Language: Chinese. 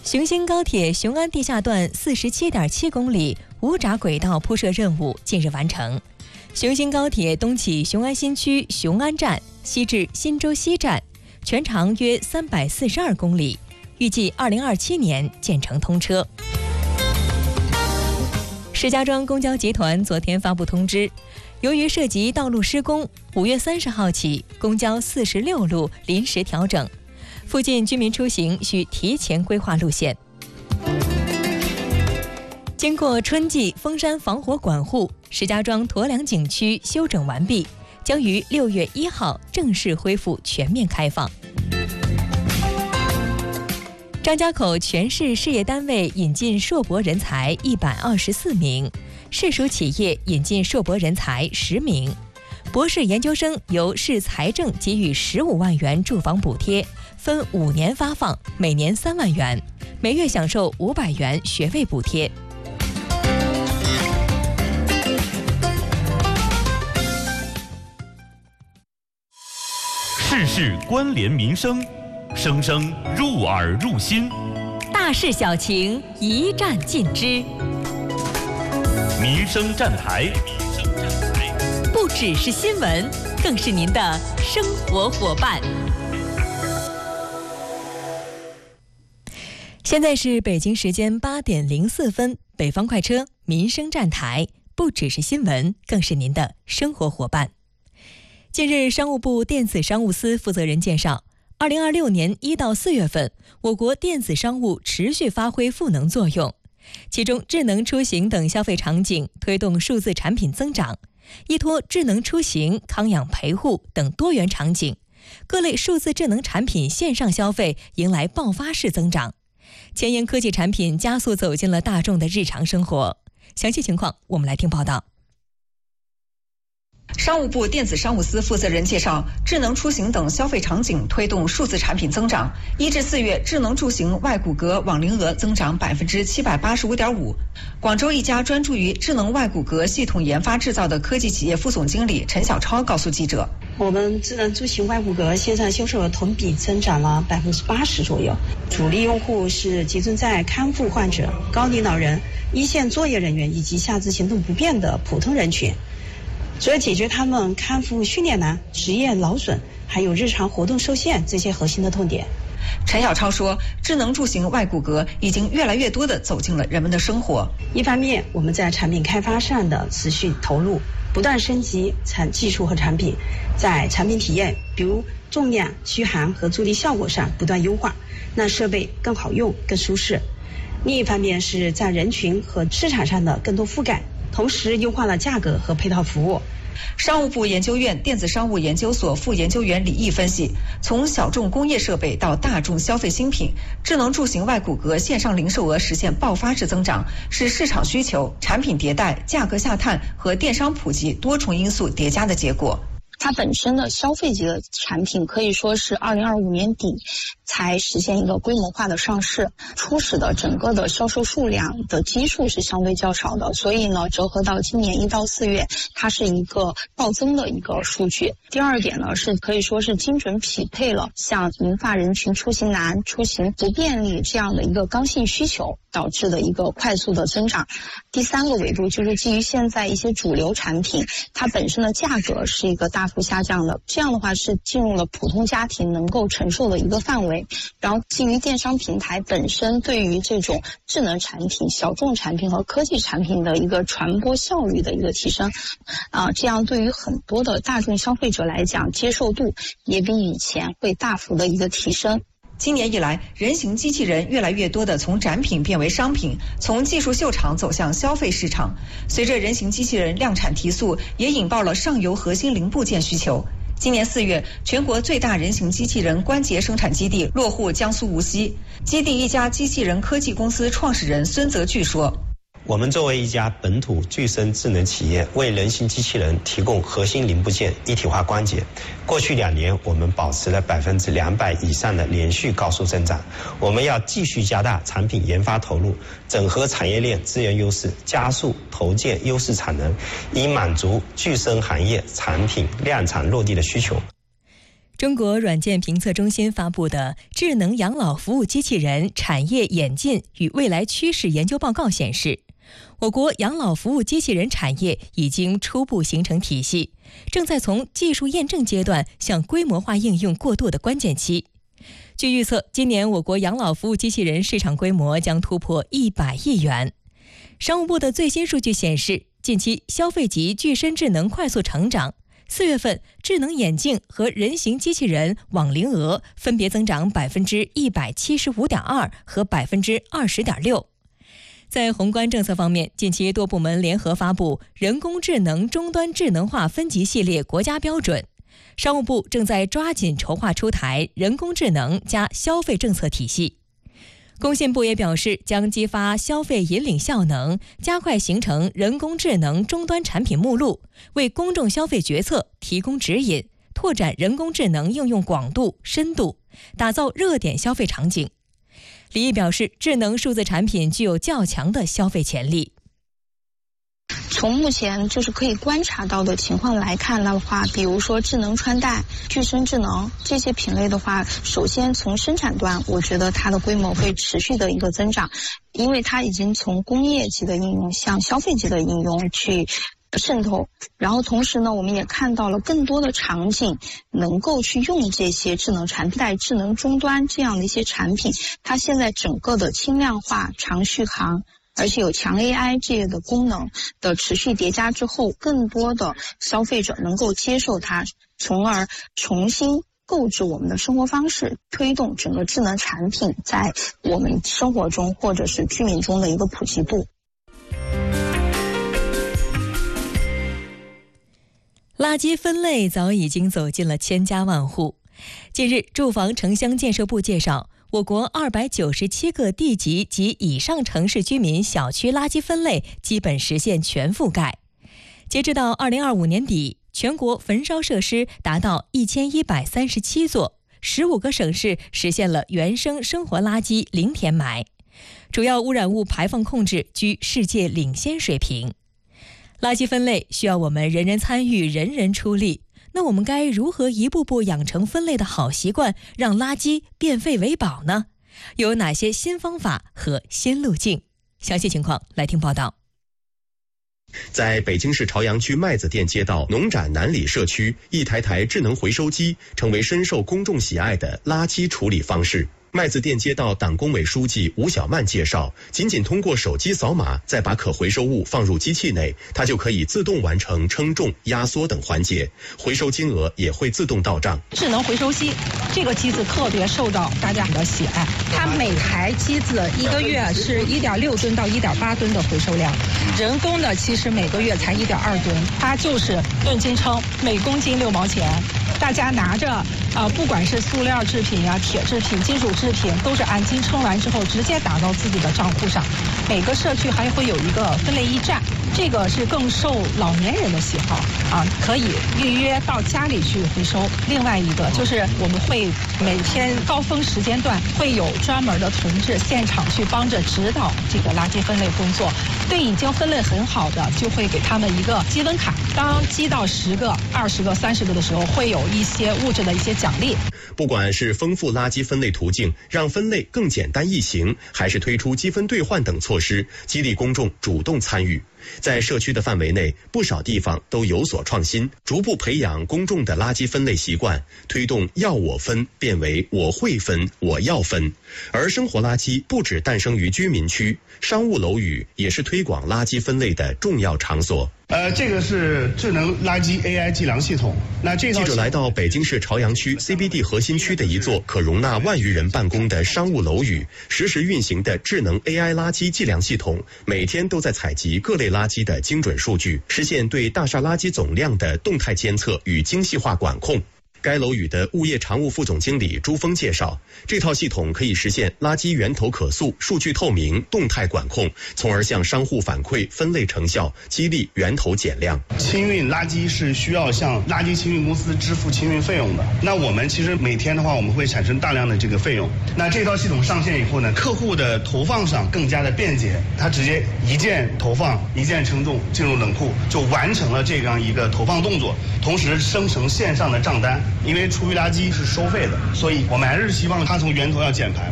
雄兴高铁雄安地下段47.7公里无闸轨道铺设任务近日完成。雄兴高铁东起雄安新区雄安站，西至新洲西站，全长约342公里，预计2027年建成通车。石家庄公交集团昨天发布通知，由于涉及道路施工，5月30号起，公交46路临时调整，附近居民出行需提前规划路线。经过春季封山防火管护，石家庄驮粮景区修整完毕，将于6月1号正式恢复全面开放。张家口全市事业单位引进硕博人才124名，市属企业引进硕博人才10名，博士研究生由市财政给予15万元住房补贴，分5年发放，每年3万元，每月享受500元学位补贴。 事事关联民生，生生入耳入心， 大事小情一站尽知。 民生站台， 不只是新闻，更是您的生活伙伴。现在是北京时间8点04分，北方快车民生站台，不只是新闻，更是您的生活伙伴。近日，商务部电子商务司负责人介绍，2026年1到4月份，我国电子商务持续发挥赋能作用，其中智能出行等消费场景推动数字产品增长，依托智能出行、康养陪护等多元场景，各类数字智能产品线上消费迎来爆发式增长，前沿科技产品加速走进了大众的日常生活。详细情况，我们来听报道。 商务部电子商务司负责人介绍，智能出行等消费场景推动数字产品增长。1至4月，智能出行外骨骼网龄额增长785.5%。广州一家专注于智能外骨骼系统研发制造的科技企业副总经理陈小超告诉记者， 我们智能出行外骨骼线上销售额同比增长了80%左右，主力用户是集中在康复患者、高龄老人、一线作业人员以及下肢行动不便的普通人群。主要解决他们康复训练难、职业劳损，还有日常活动受限这些核心的痛点。 陈小超说，智能出行外骨骼已经越来越多地走进了人们的生活。 一方面，我们在产品开发上的持续投入，不断升级技术和产品，在产品体验，比如重量、驱寒和助力效果上不断优化，让设备更好用、更舒适。另一方面是在人群和市场上的更多覆盖，同时优化了价格和配套服务。 商务部研究院电子商务研究所副研究员李毅分析，从小众工业设备到大众消费新品，智能出行外骨骼线上零售额实现爆发式增长，是市场需求、产品迭代、价格下探和电商普及多重因素叠加的结果。 它本身的消费级的产品可以说是2025年底才实现一个规模化的上市，初始的整个的销售数量的基数是相对较少的，所以呢，折合到今年1到4月，它是一个暴增的一个数据。第二点呢，是可以说是精准匹配了像银发人群出行难、出行不便利这样的一个刚性需求导致的一个快速的增长。第三个维度就是基于现在一些主流产品，它本身的价格是一个大幅下降的，这样的话是进入了普通家庭能够承受的一个范围。然后基于电商平台本身对于这种智能产品、小众产品和科技产品的一个传播效率的一个提升，这样对于很多的大众消费者来讲，接受度也比以前会大幅的一个提升。 今年以来，人形机器人越来越多地从展品变为商品，从技术秀场走向消费市场。随着人形机器人量产提速，也引爆了上游核心零部件需求。今年4月，全国最大人形机器人关节生产基地落户江苏无锡。基地一家机器人科技公司创始人孙泽巨说， 我们作为一家本土具身智能企业，为人形机器人提供核心零部件、一体化关节。过去2年，我们保持了200%以上的连续高速增长。我们要继续加大产品研发投入，整合产业链资源优势，加速投建优势产能，以满足具身行业产品量产落地的需求。 中国软件评测中心发布的《智能养老服务机器人产业演进与未来趋势研究报告》显示，我国养老服务机器人产业已经初步形成体系，正在从技术验证阶段向规模化应用过渡的关键期。据预测，今年我国养老服务机器人市场规模将突破100亿元。商务部的最新数据显示，近期消费级具身智能快速成长，4月份智能眼镜和人形机器人网龄额分别增长175.2%和20.6%。在宏观政策方面，近期多部门联合发布人工智能终端智能化分级系列国家标准。商务部正在抓紧筹划出台人工智能加消费政策体系。工信部也表示，将激发消费引领效能，加快形成人工智能终端产品目录，为公众消费决策提供指引，拓展人工智能应用广度、深度，打造热点消费场景。李毅表示，智能数字产品具有较强的消费潜力。 从目前就是可以观察到的情况来看的话，比如说智能穿戴、具身智能这些品类的话，首先从生产端，我觉得它的规模会持续的一个增长，因为它已经从工业级的应用向消费级的应用去渗透。然后同时呢，我们也看到了更多的场景能够去用这些智能产品、带智能终端这样的一些产品，它现在整个的轻量化、长续航，而且有强 AI 这些的功能的持续叠加之后，更多的消费者能够接受它，从而重新构筑我们的生活方式，推动整个智能产品在我们生活中或者是居民中的一个普及度。 垃圾分类早已经走进了千家万户。近日，住房城乡建设部介绍，我国297个地级及以上城市居民小区垃圾分类基本实现全覆盖。截至到2025年底，全国焚烧设施达到1137座，15个省市实现了原生生活垃圾零填埋，主要污染物排放控制居世界领先水平。垃圾分类需要我们人人参与，人人出力。那我们该如何一步步养成分类的好习惯，让垃圾变废为宝呢？有哪些新方法和新路径？详细情况来听报道。 在北京市朝阳区麦子店街道农展南里社区，一台台智能回收机成为深受公众喜爱的垃圾处理方式。麦子店街道党工委书记吴小曼介绍，仅通过手机扫码，再把可回收物放入机器内，它就可以自动完成称重、压缩等环节，回收金额也会自动到账。 智能回收机这个机子特别受到大家的喜爱，它每台机子一个月是1.6吨到1.8吨的回收量，人工的其实每个月才1.2吨，它就是吨斤称，每公斤6毛钱。大家拿着不管是塑料制品呀、铁制品、金属制品，都是按斤称完之后直接打到自己的账户上。每个社区还会有一个分类驿站，这个是更受老年人的喜好啊，可以预约到家里去回收。另外一个就是我们会每天高峰时间段会有专门的同志现场去帮着指导这个垃圾分类工作。对已经分类很好的，就会给他们一个积分卡，当积到10个、20个、30个的时候，会有一些物质的一些奖励。 不管是丰富垃圾分类途径，让分类更简单易行，还是推出积分兑换等措施，激励公众主动参与。在社区的范围内，不少地方都有所创新，逐步培养公众的垃圾分类习惯，推动要我分变为我会分、我要分。而生活垃圾不只诞生于居民区，商务楼宇也是推广垃圾分类的重要场所。 这个是智能垃圾 AI 计量系统。那这记者来到北京市朝阳区 CBD 核心区的一座可容纳10000人办公的商务楼宇，实时运行的智能 AI 垃圾计量系统，每天都在采集各类垃圾的精准数据，实现对大厦垃圾总量的动态监测与精细化管控。该楼宇的物业常务副总经理朱峰介绍，这套系统可以实现垃圾源头可溯、数据透明、动态管控，从而向商户反馈分类成效，激励源头减量。 清运垃圾是需要向垃圾清运公司支付清运费用的，那我们其实每天的话，我们会产生大量的这个费用。那这套系统上线以后呢，客户的投放上更加的便捷，他直接一键投放、一键称重进入冷库，就完成了这样一个投放动作，同时生成线上的账单。 因为厨余垃圾是收费的，所以我们还是希望它从源头要减排。